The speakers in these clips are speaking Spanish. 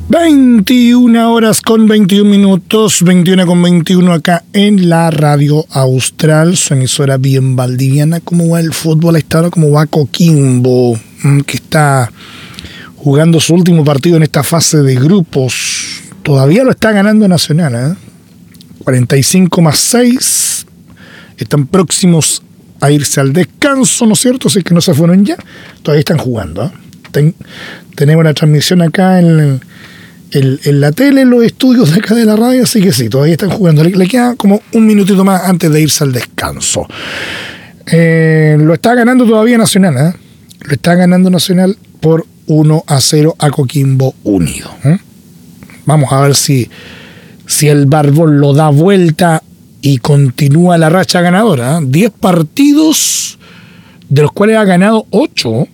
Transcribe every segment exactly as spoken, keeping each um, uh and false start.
veintiuna horas con veintiún minutos, veintiuna con veintiuno acá en la Radio Austral, su emisora bien valdiviana. ¿Cómo va el fútbol a esta hora? ¿Cómo va Coquimbo, que está jugando su último partido en esta fase de grupos? Todavía lo está ganando Nacional, ¿eh? cuarenta y cinco más seis. Están próximos a irse al descanso, ¿no es cierto? Si es que no se fueron ya, todavía están jugando, ¿eh? Ten, tenemos la transmisión acá en, en, en la tele, en los estudios de acá de la radio, así que sí, todavía están jugando. Le, le queda como un minutito más antes de irse al descanso. Eh, lo está ganando todavía Nacional, ¿eh? Lo está ganando Nacional por uno a cero a Coquimbo Unido, ¿eh? Vamos a ver si, si el Barbón lo da vuelta y continúa la racha ganadora. diez partidos, de los cuales ha ganado ocho.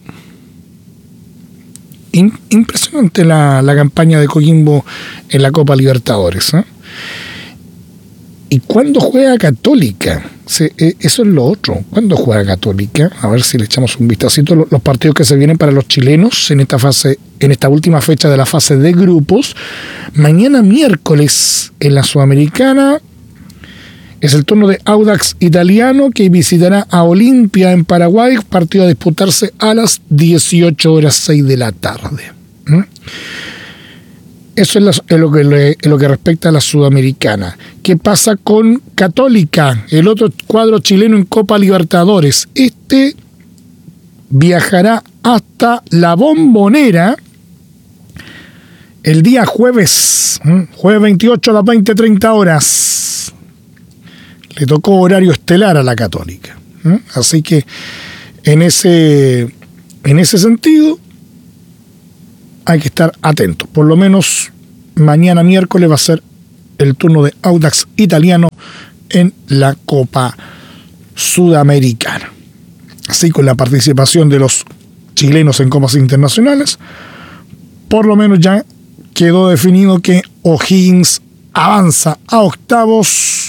Impresionante la, la campaña de Coquimbo en la Copa Libertadores, ¿eh? ¿Y cuándo juega Católica? Sí, eso es lo otro. ¿Cuándo juega Católica? A ver si le echamos un vistacito a los partidos que se vienen para los chilenos en esta fase, en esta última fecha de la fase de grupos. Mañana miércoles en la Sudamericana es el turno de Audax Italiano, que visitará a Olimpia en Paraguay, partido a disputarse a las dieciocho horas seis de la tarde. ¿Mm? Eso es, la, es, lo que le, es lo que respecta a la Sudamericana. ¿Qué pasa con Católica, el otro cuadro chileno en Copa Libertadores? Este viajará hasta La Bombonera el día jueves, ¿Mm? jueves veintiocho a las veinte treinta horas. Le tocó horario estelar a la Católica. ¿eh? Así que en ese, en ese sentido hay que estar atentos. Por lo menos mañana miércoles va a ser el turno de Audax Italiano en la Copa Sudamericana. Así, con la participación de los chilenos en copas internacionales, por lo menos ya quedó definido que O'Higgins avanza a octavos.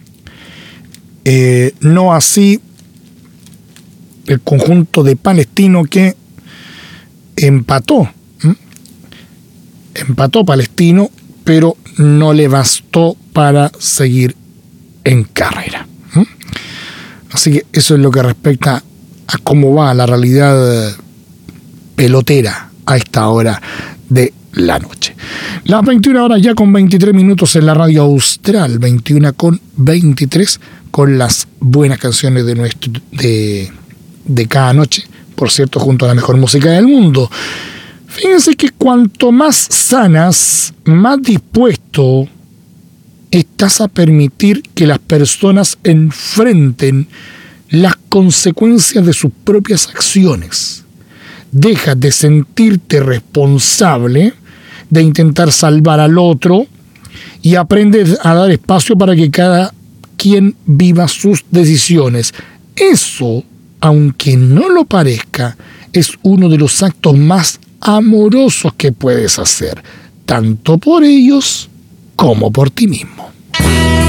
Eh, no así el conjunto de Palestino, que empató ¿eh? empató Palestino, pero no le bastó para seguir en carrera. ¿eh? Así que eso es lo que respecta a cómo va la realidad pelotera a esta hora de la noche. Las veintiuna horas ya con veintitrés minutos en la Radio Austral, veintiuna con veintitrés, con las buenas canciones de nuestro de, de cada noche, por cierto, junto a la mejor música del mundo. Fíjense que cuanto más sanas, más dispuesto estás a permitir que las personas enfrenten las consecuencias de sus propias acciones. Dejas de sentirte responsable de intentar salvar al otro y aprendes a dar espacio para que cada quien viva sus decisiones. Eso, aunque no lo parezca, es uno de los actos más amorosos que puedes hacer, tanto por ellos como por ti mismo.